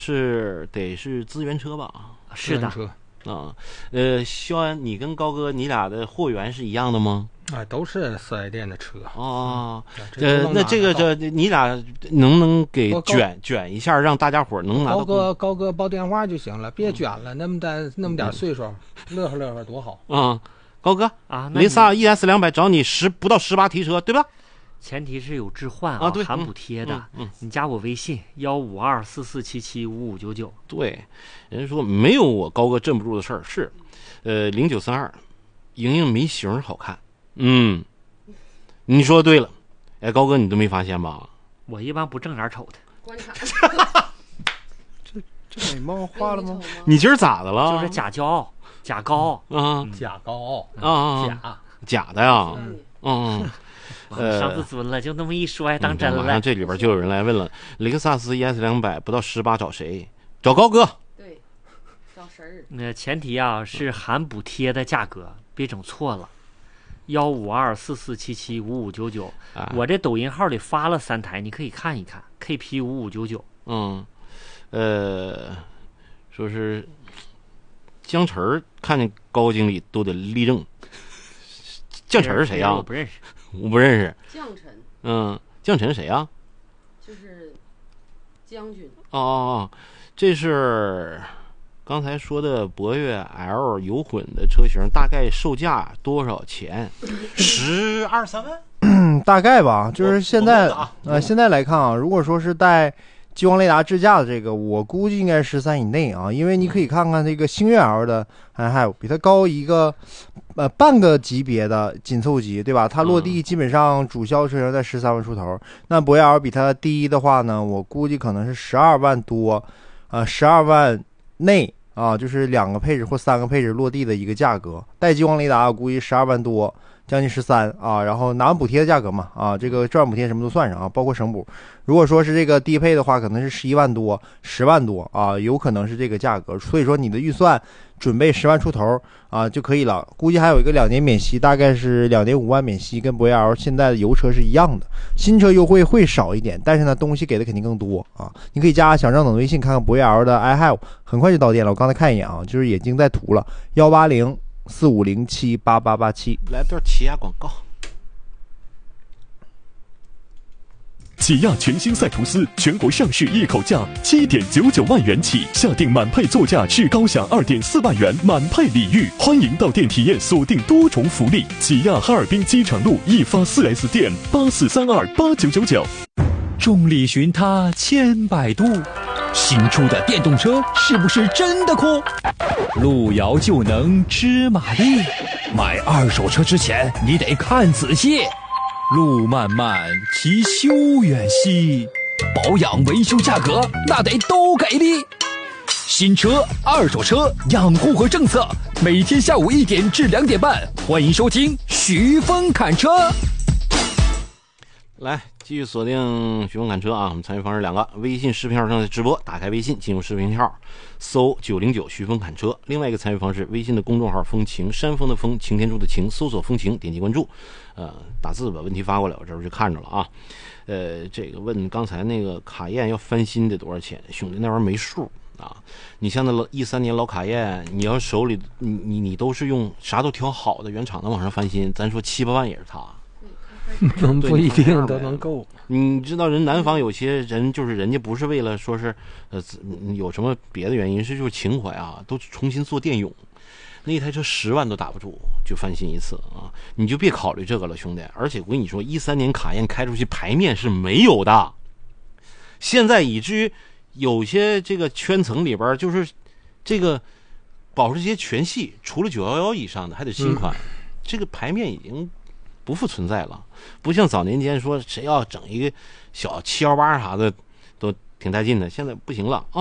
得是资源车吧？ 是的。 啊，肖安，你跟高哥你俩的货源是一样的吗？ 都是四 S 店的车。 那这你俩能不能给卷一下，让大家伙能拿到？ 高哥报电话就行了，别卷了，那么点岁数，乐呵乐呵多好啊！高哥啊，雷萨 ES200找你不到18提车，对吧？ 前提是有置换对， 含补贴的。你加我微信15244775599。 对，人说没有我高哥镇不住的事儿，是0932，莹莹没型好看。你说对了。哎，高哥你都没发现吧？ 我一般不正眼瞅的。 观察。 这美貌化了吗？ 你今儿咋的了？ 就是假骄傲，假高啊， 假高傲啊，假的呀。 上次尊了，就那么一说还当真了。 这里边就有人来问了，雷克萨斯 ES200不到18找谁？找高哥。 对，找神儿。 那前提是含补贴的价格，别整错了。15244775599。我这抖音号里发了3台，你可以看一看。KP5599。 说是江晨看见高经理都得立正。江晨是谁呀？ 我不认识。 我不认识。 将臣。 将臣谁呀？ 就是将军。 这是刚才说的博越 L 油混的车型，大概售价多少钱？12-13万。 大概吧，就是现在现在来看啊，如果说是带激光雷达支架的这个，我估计应该是13以内啊，因为你可以看看这个星越 L 的还有比它高一个半个级别的紧凑级，对吧？它落地基本上主销车型在13万出头，那博越 L 比它低的话呢，我估计可能是12万多，12万内啊，就是2个配置或3个配置落地的一个价格，带激光雷达我估计12万多。将近13啊，然后拿完补贴的价格嘛这个赚补贴什么都算上包括省补。如果说是这个低配的话，可能是11万多、10万多有可能是这个价格。所以说你的预算准备10万出头就可以了。估计还有一个2年免息，大概是2年5万免息，跟博越 L 现在的油车是一样的。新车优惠会少一点，但是呢东西给的肯定更多你可以加小张等微信看看博越 L 的 iHave， 很快就到店了。我刚才看一眼就是已经在涂了18045078887。 来段起亚广告。 起亚全新赛途斯全国上市一口价7.99万元起，下定满配座价至高享2.4万元满配礼遇，欢迎到店体验，锁定多重福利。起亚哈尔滨机场路易发 4S 店84328999。 众里寻他千百度，新出的电动车是不是真的酷？路遥就能知马力，买二手车之前你得看仔细。路漫漫其修远兮，保养维修价格那得都给力。新车、二手车养护和政策，每天下午1点至2点半，欢迎收听徐峰侃车。 来，继续锁定徐峰侃车我们参与方式2个，微信视频号正在直播，打开微信进入视频号，搜909徐峰侃车。另外一个参与方式，微信的公众号风情，山峰的风，擎天柱的擎，搜索风情，点击关注。打字把问题发过来，我这边就看着了这个问刚才那个卡宴要翻新得多少钱？兄弟，那玩意儿没数你像那13年老卡宴，你要手里你都是用啥都挑好的原厂的往上翻新，咱说7-8万也是它。 不一定都能够。 你知道人南方有些人就是人家不是为了说是有什么别的原因，是就是情怀都重新做电泳。那一台车10万都打不住就翻新一次你就别考虑这个了，兄弟。而且我跟你说，13年卡宴开出去牌面是没有的，现在以至于有些这个圈层里边就是这个保时捷全系除了911以上的还得新款，这个牌面已经不复存在了。不像早年间说谁要整一个小718啥的都挺带劲的，现在不行了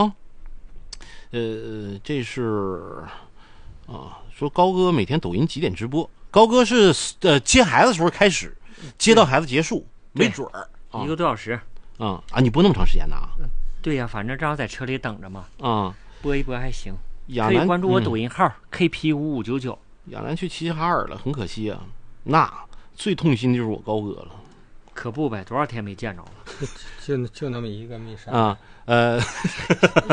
这是说高哥每天抖音几点直播？高哥是接孩子的时候开始，接到孩子结束，没准儿 1个多小时你播那么长时间呢？ 对呀，反正正好在车里等着嘛播一播还行。 可以关注我抖音号KP5599。 亚兰去齐齐哈尔了，很可惜那最痛心的就是我高哥了。 可不呗，多少天没见着了。 就那么一个没删